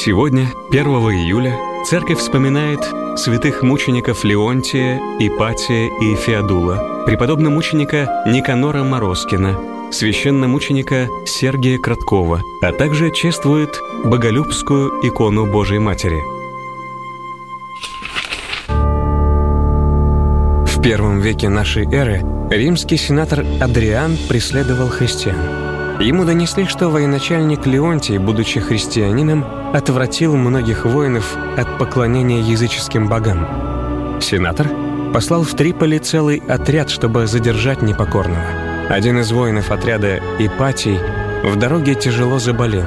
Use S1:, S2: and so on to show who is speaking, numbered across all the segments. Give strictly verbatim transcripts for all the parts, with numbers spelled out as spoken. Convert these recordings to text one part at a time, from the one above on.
S1: Сегодня, первого июля, Церковь вспоминает святых мучеников Леонтия, Ипатия и Феодула, преподобно-мученика Никанора Морозкина, священномученика Сергия Краткова, а также чествует Боголюбскую икону Божией Матери. В первом веке нашей эры римский сенатор Адриан преследовал христиан. Ему донесли, что военачальник Леонтий, будучи христианином, отвратил многих воинов от поклонения языческим богам. Сенатор послал в Триполи целый отряд, чтобы задержать непокорного. Один из воинов отряда, Ипатий, в дороге тяжело заболел.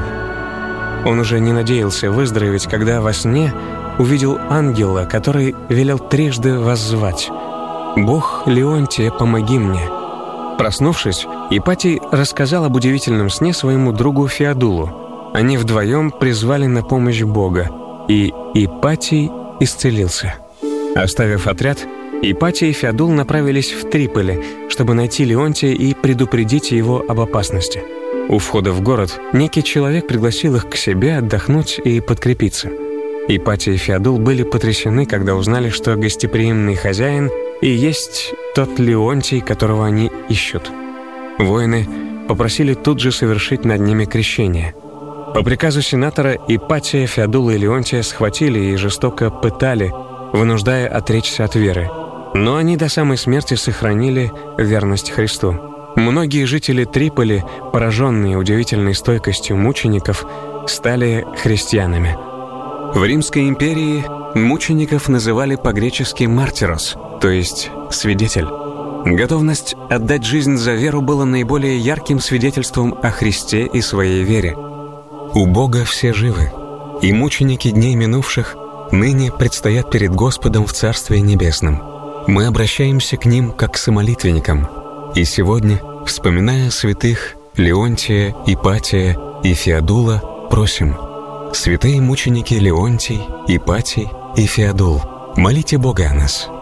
S1: Он уже не надеялся выздороветь, когда во сне увидел ангела, который велел трижды воззвать: «Бог Леонтия, помоги мне». Проснувшись, Ипатий рассказал об удивительном сне своему другу Феодулу. Они вдвоем призвали на помощь Бога, и Ипатий исцелился. Оставив отряд, Ипатий и Феодул направились в Триполи, чтобы найти Леонтия и предупредить его об опасности. У входа в город некий человек пригласил их к себе отдохнуть и подкрепиться. Ипатий и Феодул были потрясены, когда узнали, что гостеприимный хозяин и есть тот Леонтий, которого они ищут. Воины попросили тут же совершить над ними крещение. По приказу сенатора Ипатия, Феодула и Леонтия схватили и жестоко пытали, вынуждая отречься от веры. Но они до самой смерти сохранили верность Христу. Многие жители Триполи, пораженные удивительной стойкостью мучеников, стали христианами. В Римской империи мучеников называли по-гречески «мартирос», то есть «свидетель». Готовность отдать жизнь за веру была наиболее ярким свидетельством о Христе и своей вере. У Бога все живы, и мученики дней минувших ныне предстоят перед Господом в Царстве Небесном. Мы обращаемся к ним как к самолитвенникам, и сегодня, вспоминая святых Леонтия, Ипатия и Феодула, просим: святые мученики Леонтий, Ипатий и Феодул, молите Бога о нас.